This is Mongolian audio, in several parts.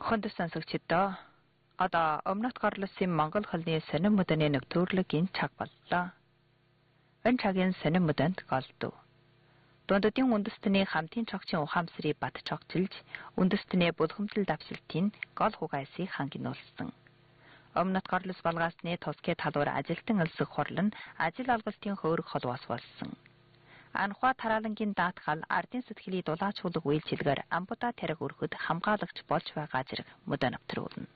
Хүнд сонсогчдоо одоо өмнөд горлосын Монгол холны сонин мөдөний нэвтрүүлгийн цаг боллоо. Энэ цагийн сонин мөдөнд голдов. Дундадын үндэстний хамтын цогцын ухаамсрыг бат цогцолж, үндэстний булхамдал давшилтын гол хугайсыг хангинуулсан. Өмнөд горлос балгаасны тусгай талбар ажилтан өлсөх хурлан ажил олголтын хөөрөх холбоос болсон. Анхаа тараалангийн даатгал ардын сэтгэлийн дулаачуулах үйлчилгээр ампута тариг өргөд хамгаалагч болж байгаа зэрэг мөдө нэвтрүүлнэ.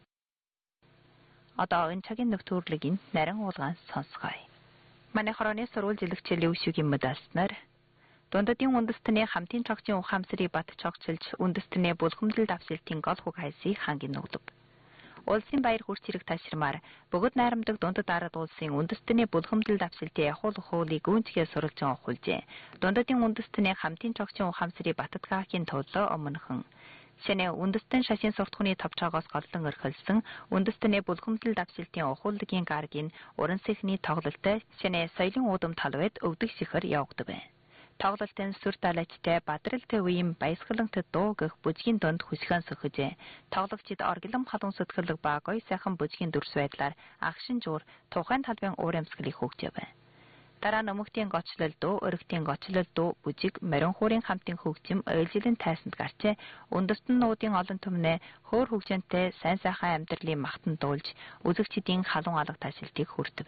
Одоо энэ цагийн нэвтрүүлгийг нарийн уулгаан сонсгоё. Манай хорооны сурвалж жилэгчийн өвшөгийн мөдөснөр дундадын үндэстний хамтын цогцын ухаамсрыг бат цогцолж, үндэстний булхамдал давшилтын гол хугайсыг хангинуулав. Улсын баяр хүрч хэрэг ташрамаар бөгөд найрамдаг дундад ард улсын үндэстний булхамдал давшилтын ахуулах хуулийг гүйцэтгэе сурвалжин ухуулжээ. Дундадын үндэстний хамтын цогцын ухаамсрыг баттгаахийн тулд өмнөхөн шинэ үндэстэн шашин суртахууны товчоогоос голлон орхилсон үндэстний булхамдал давшилтын ухууллагын гарагийн уран сэхний тоглолттой шинэ соёлын уудам талбайд өвдөг шихэр явагдав. Тоглолтын сүр далайчтай бадралтай үеийн баясгалантай дуу гэх бүжгийн донд хүсгэн сөхөжээ. Тоглогчид оргилом халуун сэтгэлэг ба гоё сайхан бүжгийн дүрс байдлаар агшин жуур тухайн талбайн уур амьсгалыг хөгжөөв. Дараа нь өмгтийн гочлол дуу, өргөтийн гочлол дуу, бүжиг, морин хуурын хамтын хөгжим ойлжилэн тайсанд гарчээ. Үндэстэн нуудын олон түмнээ хөөр хөгжөнтэй сайн сайхан амьдралын махтан дуулж, үзэгчдийн халуун алга ташилтыг хүртэв.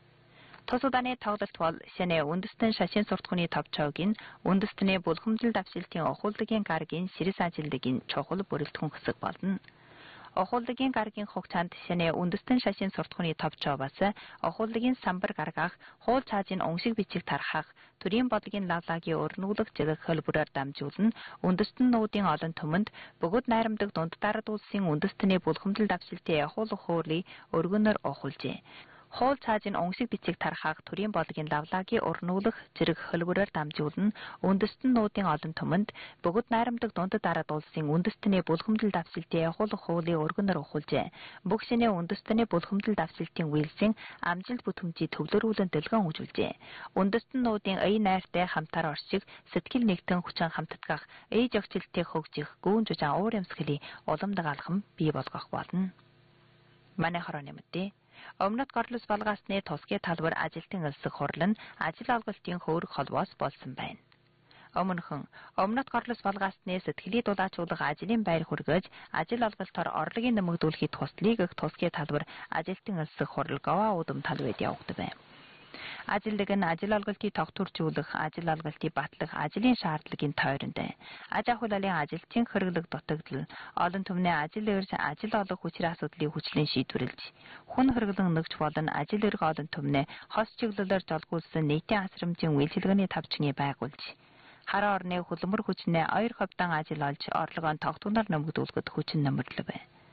Тус удааны тоглолт бол шинэ үндэстэн шашин суртахууны товчоог нь үндэстний булхамдал давшилтын ухууллагын гарагийн ширээс ажилтгийн чухал бүрэлдэхүүн хэсэг болно. Ухууллагын гарагийн хугацаанд шинэ үндэстэн шашин суртахууны товчоо бас ухууллагын самбар гаргах, хуул цаажийн уншиг бичиг тархах, төрийн бодлогын лавлагийн өрнүүлэх зэрэг хөлбөрөөр дамжуулна. Үндэстэн нуудын олон түмэнд бөгөөд найрамдаг дунд дарад улсын үндэстний булхамдал давшилтын ахуулах хуулийг өргөнөөр ухуулжээ. Хуул цаажийн уншиг бичиг тархах, төрийн бодлогын лавлагийн өрнүүлэх зэрэг хөлбөрөөр дамжуулна. Үндэстэн нуудын олон түмэнд бөгөөд найрамдаг дундад ард улсын үндэстний булхамдал давшилтын ахуулах хуулийг өргөнөөр ухуулжээ. Бүх шинэ үндэстний булхамдал давшилтын үйлсийн амжилт бүтээмжийг төвлөрүүлэн дэлгэн үзүүлжээ. Үндэстэн нуудын ая найртай хамтаар оршиг, сэтгэл нэгтэн хүчин хамтдагах, ая жогчлолтыг хөгжих, гүүн жужаан уур амьсгалын уламдаг алхам бий болгох болно. Манай хорооны мэдээ өмнөд горлос балгаасны тусгай талбар ажилтан өлсөх хурлан ажил олголтын хөөрөх холбоос болсон байна. Өмнөхөн өмнөд горлос балгаасны сэтгэлийн дулаачуулах ажлын байр хүргэж ажил олголтоор орлогын нэмэгдүүлэхэд туслыг их тусгай талбар ажилтан өлсөх хурал гаваа удам талбайд явагдав. Ажилдаг нь ажил олголтыг тогтворжуулах, ажил олголтыг батлах ажлын шаардлагын тойронд аж ахуйлалын ажилчийн хэрэглэг дутагдал, олон түмний ажил эрс ажил олох хүчрийн асуудлыг хүчлэн шийдвэрлэж, хүн хэрэглэн нөгч болон ажил эрх олон түмний хос чиглэлээр жолгуулсан нийтийн асрамжийн үйлчилгээний тавчныг байгуулж, хараа орны хөлбөр хүчнээ ойр ховдан ажил олж, орлогоо тогтвороор нэмэгдүүлэхэд хүчин нэмэрлэв.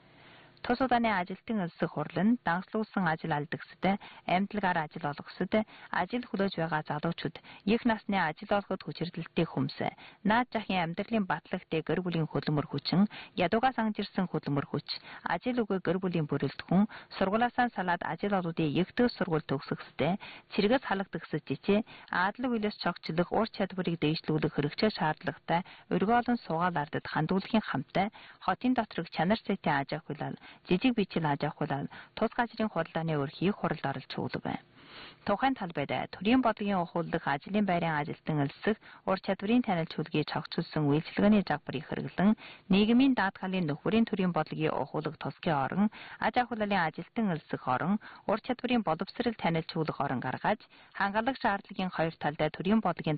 Тус удааны ажилтан өлсөх хурлан дангслуулсан ажил алдагсад, амьтлагаар ажил олгосод, ажил хүлээж байгаа залуучууд, их насны ажил олоход хүчирдэлтэй хүмс, наад жахын амьдралын батлагтай гэр бүлийн хөдөлмөр хүчин, ядуугаас ангижирсан хөдөлмөр хүч, ажил үгүй гэр бүлийн бүрэлдэхүүн, сургуулиасаа салаад ажил олгодын эгдэх сургууль төгсөхсдээ, цэргээс халагдагсад жижээ, аадлаг үйлээс цогцлох, ур чадварыг дэвшлүүлэх хэрэгцээ шаардлагатай, өргөө олон суугаал ардад хандуулахын хамтаа, хотын доторх чанар сэтийн аж ахуйлал, жижиг бичил аж ахуйлал, тус газрын худалдааны өрхийг хуралд оруулж суулгав. Тухайн талбайд төрийн бодлогын ухуулах, ажлын байрын ажилтан өлсөх, ур чадварын танилж хүлгийг цогцолсон үйлчилгээний загварыг хэрэглэн, нийгмийн даатгалын нөхөрийн төрийн бодлогын ухуулах тусгай орон, аж ахуйлалын ажилтан өлсөх орон, ур чадварын боловсрол танилж хүлэх орон гаргаж, хангалах шаардлагын хоёр талд төрийн бодлогын